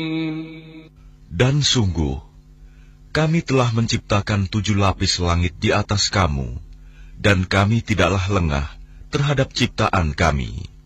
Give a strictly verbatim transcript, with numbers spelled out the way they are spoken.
Dan sungguh, kami telah menciptakan tujuh lapis langit di atas kamu, dan kami tidaklah lengah terhadap ciptaan kami.